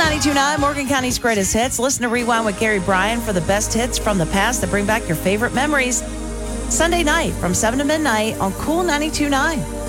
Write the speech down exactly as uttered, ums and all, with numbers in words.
ninety-two point nine, Morgan County's greatest hits. Listen to Rewind with Gary Bryan for the best hits from the past that bring back your favorite memories. Sunday night from seven to midnight on Cool ninety-two point nine.